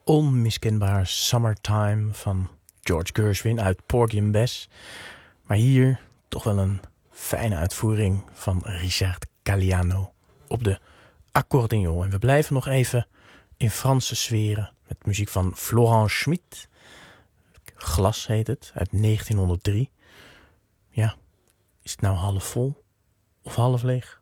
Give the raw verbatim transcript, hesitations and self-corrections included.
onmiskenbaar Summertime van George Gershwin uit Porgy and Bess. Maar hier toch wel een fijne uitvoering van Richard Galliano op de accordeon. En we blijven nog even in Franse sferen met muziek van Florent Schmitt. Glas heet het, uit negentienhonderddrie. Ja, is het nou half vol of half leeg?